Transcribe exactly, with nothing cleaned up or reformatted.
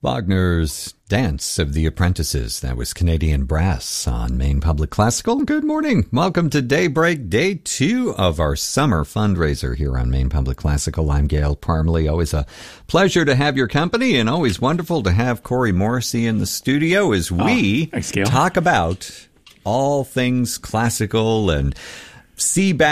Wagner's Dance of the Apprentices. That was Canadian Brass on Maine Public Classical. Good morning. Welcome to Daybreak, day two of our summer fundraiser here on Maine Public Classical. I'm Gail Parmalee. Always a pleasure to have your company and always wonderful to have Corey Morrissey in the studio as we oh, thanks, Gail. talk about all things classical and C-back